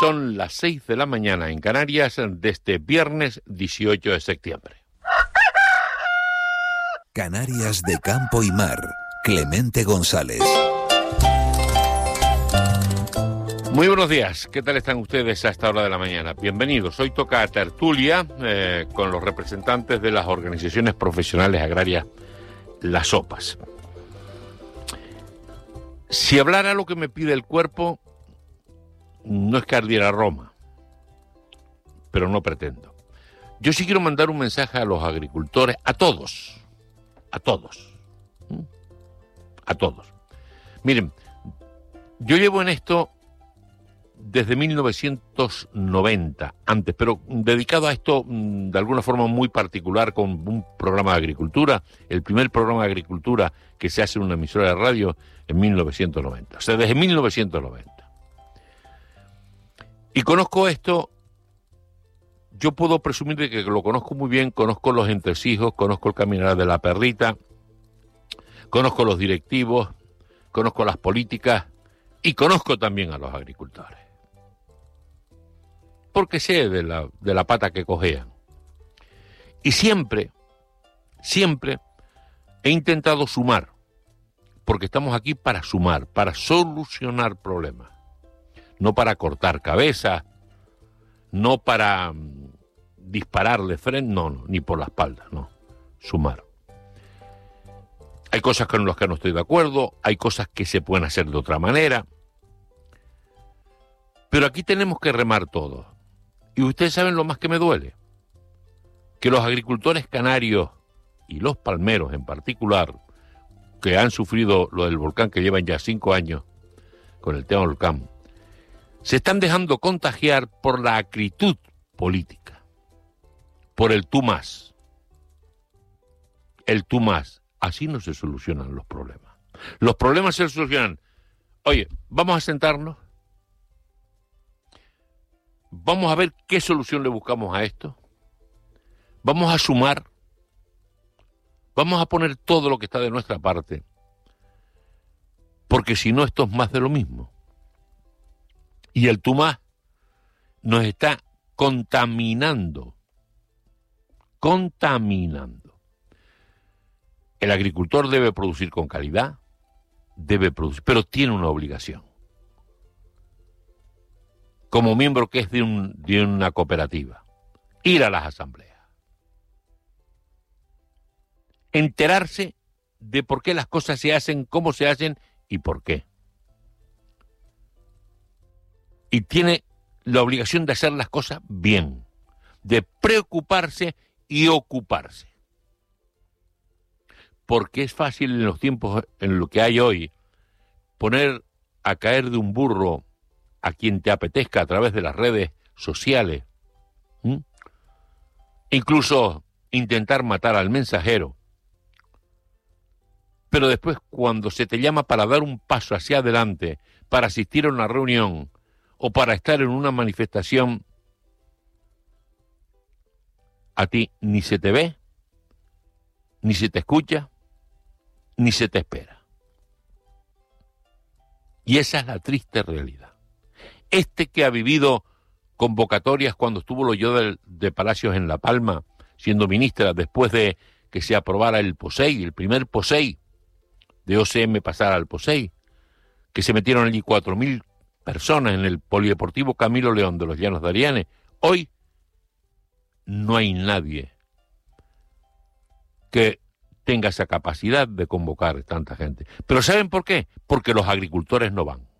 Son las 6 de la mañana en Canarias de este viernes 18 de septiembre. Canarias de campo y mar. Clemente González. Muy buenos días, ¿qué tal están ustedes a esta hora de la mañana? Bienvenidos, hoy toca tertulia con los representantes de las organizaciones profesionales agrarias, las OPAs. Si hablara lo que me pide el cuerpo, no es que ardiera Roma, pero no pretendo. Yo sí quiero mandar un mensaje a los agricultores, a todos. Miren, yo llevo en esto desde 1990, antes, pero dedicado a esto de alguna forma muy particular con un programa de agricultura, el primer programa de agricultura que se hace en una emisora de radio en 1990, o sea, desde 1990. Y conozco esto, yo puedo presumir de que lo conozco muy bien, conozco los entresijos, conozco el caminar de la perrita, conozco los directivos, conozco las políticas y conozco también a los agricultores. Porque sé de la pata que cojean. Y siempre he intentado sumar, porque estamos aquí para sumar, para solucionar problemas, no para cortar cabezas, no para dispararle frente, no, ni por la espalda, no, sumar. Hay cosas con las que no estoy de acuerdo, hay cosas que se pueden hacer de otra manera, pero aquí tenemos que remar todos. Y ustedes saben lo más que me duele, que los agricultores canarios y los palmeros en particular, que han sufrido lo del volcán, que llevan ya 5 años con el tema del volcán, se están dejando contagiar por la acritud política, por el tú más. El tú más. Así no se solucionan los problemas. Los problemas se solucionan. Oye, vamos a sentarnos. Vamos a ver qué solución le buscamos a esto. Vamos a sumar. Vamos a poner todo lo que está de nuestra parte. Porque si no, esto es más de lo mismo. Y el tú más nos está contaminando. El agricultor debe producir con calidad, pero tiene una obligación. Como miembro que es de una cooperativa, ir a las asambleas. Enterarse de por qué las cosas se hacen, cómo se hacen y por qué. Y tiene la obligación de hacer las cosas bien, de preocuparse y ocuparse. Porque es fácil en los tiempos en lo que hay hoy poner a caer de un burro a quien te apetezca a través de las redes sociales, incluso intentar matar al mensajero. Pero después, cuando se te llama para dar un paso hacia adelante, para asistir a una reunión o para estar en una manifestación, a ti ni se te ve, ni se te escucha, ni se te espera. Y esa es la triste realidad. Que ha vivido convocatorias cuando estuvo Loyola de Palacios en La Palma, siendo ministra, después de que se aprobara el POSEI, el primer POSEI, de OCM pasar al POSEI, que se metieron allí 4.000 personas en el Polideportivo Camilo León de los Llanos de Ariane. Hoy no hay nadie que tenga esa capacidad de convocar tanta gente. ¿Pero saben por qué? Porque los agricultores no van.